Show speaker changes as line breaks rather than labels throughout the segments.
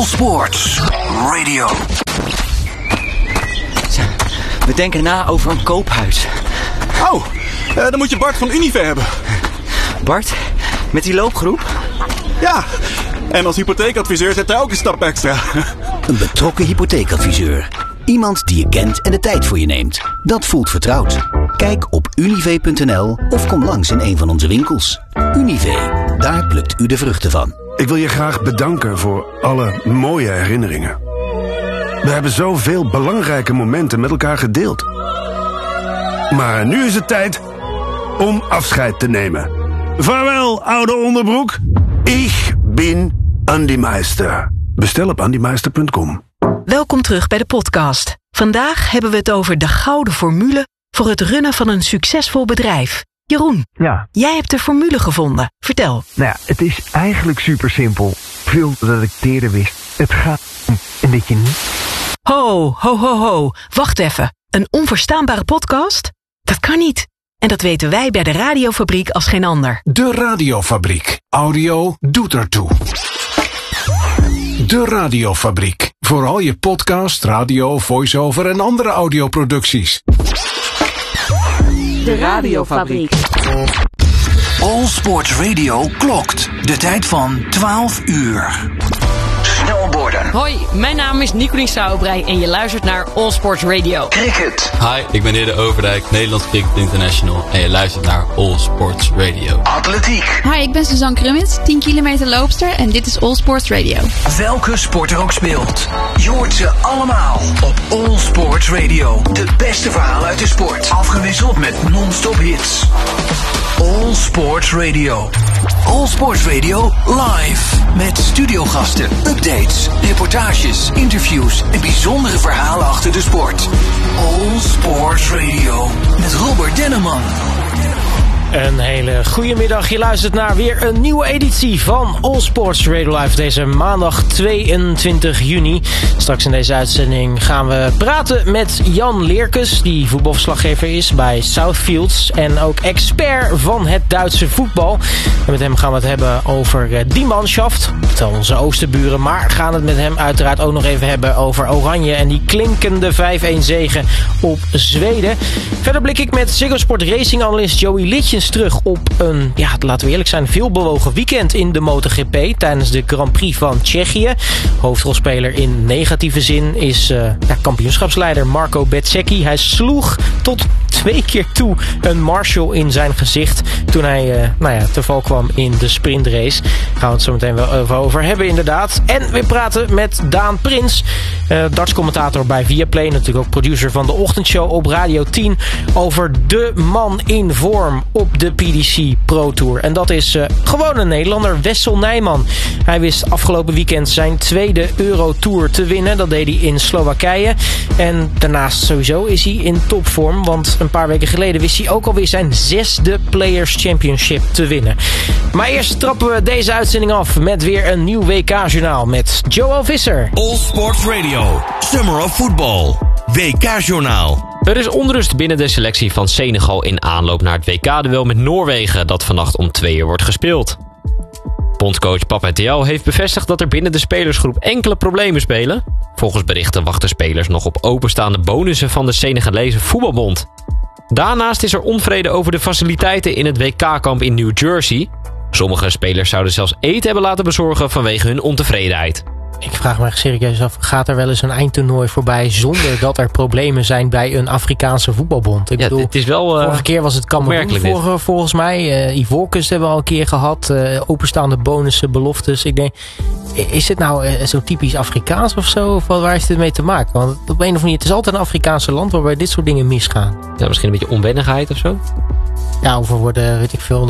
Sports Radio.
We denken na over een koophuis.
Oh, dan moet je Bart van Unive hebben.
Bart, met die loopgroep?
Ja, en als hypotheekadviseur zet hij ook een stap extra.
Een betrokken hypotheekadviseur. Iemand die je kent en de tijd voor je neemt. Dat voelt vertrouwd. Kijk op unive.nl of kom langs in een van onze winkels. Unive, daar plukt u de vruchten van.
Ik wil je graag bedanken voor alle mooie herinneringen. We hebben zoveel belangrijke momenten met elkaar gedeeld. Maar nu is het tijd om afscheid te nemen. Vaarwel, oude onderbroek. Ik ben Andy Meister. Bestel op andymeister.com.
Welkom terug bij de podcast. Vandaag hebben we het over de gouden formule voor het runnen van een succesvol bedrijf. Jeroen, jij hebt de formule gevonden. Vertel.
Nou ja, het is eigenlijk super simpel. Veel dat ik eerder wist. Het gaat om en dat je niet...
Ho. Wacht even. Een onverstaanbare podcast? Dat kan niet. En dat weten wij bij de Radiofabriek als geen ander.
De Radiofabriek. Audio doet ertoe. De Radiofabriek. Voor al je podcast, radio, voice-over en andere audioproducties.
De Radiofabriek.
All Sports Radio klokt. De tijd van 12 uur. Snowboarden.
Hoi, mijn naam is Nicolien Sauerbrei en je luistert naar All Sports Radio.
Cricket.
Hi, ik ben Hidde Overdijk, Nederlands Cricket International en je luistert naar All Sports Radio.
Atletiek.
Hi, ik ben Suzanne Krumits, 10 kilometer loopster en dit is All Sports Radio.
Welke sport er ook speelt, je hoort ze allemaal op All Sports Radio. De beste verhalen uit de sport, afgewisseld met non-stop hits. All Sports Radio. All Sports Radio live. Met studiogasten, updates, reportages, interviews en bijzondere verhalen achter de sport. All Sports Radio. Met Robert Denneman.
Een hele goede middag. Je luistert naar weer een nieuwe editie van All Sports Radio Live. Deze maandag 22 juni. Straks in deze uitzending gaan we praten met Jan Leerkes, die voetbalverslaggever is bij Southfields en ook expert van het Duitse voetbal. En met hem gaan we het hebben over die manschaft, vertel onze oosterburen, maar gaan het met hem uiteraard ook nog even hebben over Oranje en die klinkende 5-1 zege op Zweden. Verder blik ik met Ziggo Sport Racing analyst Joey Litjens terug op een, laten we eerlijk zijn, veelbewogen weekend in de MotoGP tijdens de Grand Prix van Tsjechië. Hoofdrolspeler in negatieve zin is kampioenschapsleider Marco Bezzecchi. Hij sloeg tot 2 keer toe een Marshall in zijn gezicht toen hij te val kwam in de sprintrace. Daar gaan we het zo meteen wel even over hebben inderdaad. En we praten met Daan Prins, dartscommentator bij Viaplay, natuurlijk ook producer van de ochtendshow op Radio 10, over de man in vorm op de PDC Pro Tour. En dat is gewoon een Nederlander, Wessel Nijman. Hij wist afgelopen weekend zijn 2e Eurotour te winnen. Dat deed hij in Slowakije. En daarnaast sowieso is hij in topvorm, want een paar weken geleden wist hij ook alweer zijn 6e Players Championship te winnen. Maar eerst trappen we deze uitzending af met weer een nieuw WK-journaal met Joel Visser.
All Sports Radio, Summer of Football, WK-journaal.
Er is onrust binnen de selectie van Senegal in aanloop naar het WK-duel met Noorwegen dat vannacht om 2 uur wordt gespeeld. Bondscoach Papa Thiaw heeft bevestigd dat er binnen de spelersgroep enkele problemen spelen. Volgens berichten wachten spelers nog op openstaande bonussen van de Senegalese voetbalbond. Daarnaast is er onvrede over de faciliteiten in het WK-kamp in New Jersey. Sommige spelers zouden zelfs eten hebben laten bezorgen vanwege hun ontevredenheid.
Ik vraag me echt serieus af, gaat er wel eens een eindtoernooi voorbij zonder dat er problemen zijn bij een Afrikaanse voetbalbond? Ik bedoel,
het is wel,
vorige keer was het Cameroen volgens mij. Ivoorkust hebben we al een keer gehad. Openstaande bonussen, beloftes. Ik denk, is het nou zo typisch Afrikaans of zo? Of waar is dit mee te maken? Want op een of andere manier, het is altijd een Afrikaanse land waarbij dit soort dingen misgaan.
Ja, misschien een beetje onwennigheid of zo?
Ja, of er worden, weet ik veel,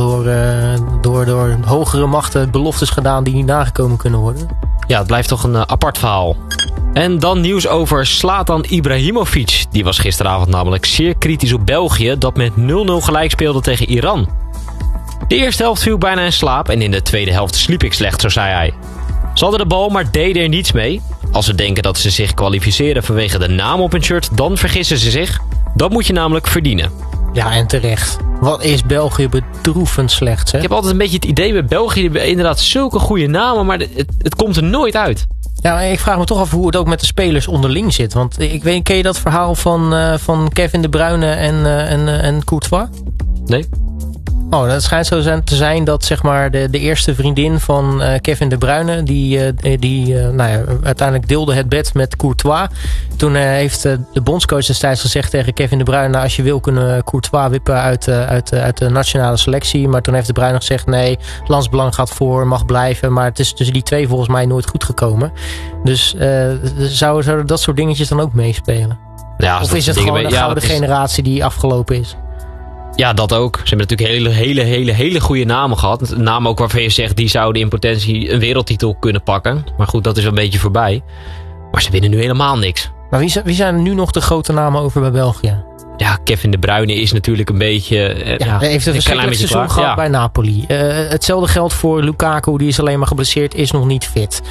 door hogere machten beloftes gedaan die niet nagekomen kunnen worden.
Ja, het blijft toch een apart verhaal. En dan nieuws over Zlatan Ibrahimovic. Die was gisteravond namelijk zeer kritisch op België dat met 0-0 gelijk speelde tegen Iran. De eerste helft viel bijna in slaap en in de tweede helft sliep ik slecht, zo zei hij. Ze hadden de bal, maar deden er niets mee. Als ze denken dat ze zich kwalificeren vanwege de naam op hun shirt, dan vergissen ze zich. Dat moet je namelijk verdienen.
Ja, en terecht. Wat is België bedroevend slecht, hè?
Ik heb altijd een beetje het idee bij België, inderdaad zulke goede namen, maar het komt er nooit uit.
Ja, ik vraag me toch af hoe het ook met de spelers onderling zit. Want ken je dat verhaal van Kevin De Bruyne en Courtois?
Nee.
Oh, dat schijnt zo te zijn dat zeg maar de eerste vriendin van Kevin De Bruyne, die uiteindelijk deelde het bed met Courtois. Toen heeft de bondscoach destijds gezegd tegen Kevin De Bruyne, als je wil kunnen Courtois wippen uit de nationale selectie. Maar toen heeft De Bruyne gezegd, nee, landsbelang gaat voor, mag blijven. Maar het is tussen die twee volgens mij nooit goed gekomen. Dus zouden dat soort dingetjes dan ook meespelen?
Ja,
of is het gewoon een gouden generatie die afgelopen is?
Ja, dat ook. Ze hebben natuurlijk hele goede namen gehad. Namen ook waarvan je zegt, die zouden in potentie een wereldtitel kunnen pakken. Maar goed, dat is een beetje voorbij. Maar ze winnen nu helemaal niks.
Maar wie zijn er nu nog de grote namen over bij België?
Ja, Kevin De Bruyne is natuurlijk een beetje...
hij heeft een verschrikkelijk seizoen gehad bij Napoli. Hetzelfde geldt voor Lukaku, die is alleen maar geblesseerd, is nog niet fit.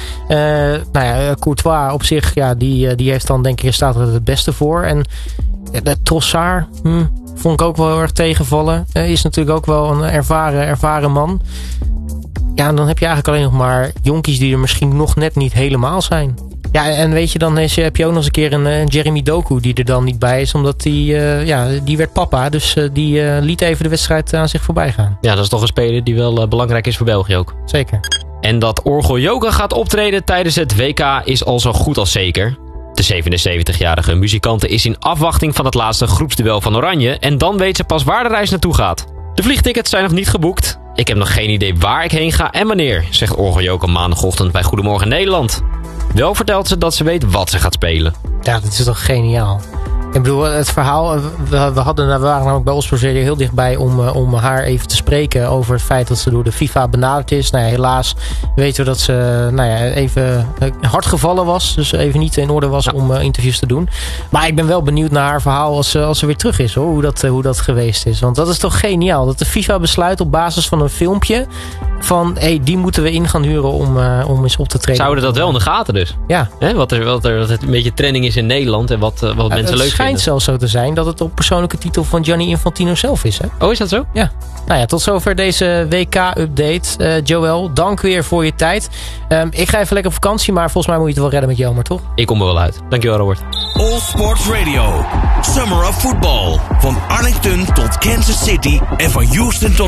Courtois op zich, die heeft dan denk ik, staat er het beste voor. En de Trossard... vond ik ook wel heel erg tegenvallen. Is natuurlijk ook wel een ervaren man. Ja, dan heb je eigenlijk alleen nog maar jonkies die er misschien nog net niet helemaal zijn. Ja, en weet je, dan heb je ook nog eens een keer een Jeremy Doku die er dan niet bij is. Omdat die werd papa. Dus die liet even de wedstrijd aan zich voorbij gaan.
Ja, dat is toch een speler die wel belangrijk is voor België ook.
Zeker.
En dat Orgel Yoga gaat optreden tijdens het WK is al zo goed als zeker. De 77-jarige muzikante is in afwachting van het laatste groepsduel van Oranje. En dan weet ze pas waar de reis naartoe gaat. De vliegtickets zijn nog niet geboekt. Ik heb nog geen idee waar ik heen ga en wanneer, zegt Orgel Yoga maandagochtend bij Goedemorgen Nederland. Wel vertelt ze dat ze weet wat ze gaat spelen.
Ja, dat is toch geniaal. Ik bedoel, het verhaal... We waren namelijk bij Allsports Radio heel dichtbij om haar even te spreken over het feit dat ze door de FIFA benaderd is. Nou ja, helaas weten we dat ze even hard gevallen was. Dus even niet in orde was om interviews te doen. Maar ik ben wel benieuwd naar haar verhaal als ze weer terug is. Hoor, hoe dat geweest is. Want dat is toch geniaal. Dat de FIFA besluit op basis van een filmpje van... die moeten we in gaan huren om eens op te treden.
Zouden dat wel in de gaten dus?
Ja.
Wat er een beetje trending is in Nederland en wat mensen leuk vinden.
Het schijnt zelfs zo te zijn dat het op persoonlijke titel van Gianni Infantino zelf is. Hè?
Oh, is dat zo?
Ja. Nou ja, tot zover deze WK-update. Joël, dank weer voor je tijd. Ik ga even lekker op vakantie, maar volgens mij moet je het wel redden met Jelmer, toch?
Ik kom er wel uit. Dankjewel, Robert.
All Sports Radio. Summer of Football. Van Arlington tot Kansas City en van Houston tot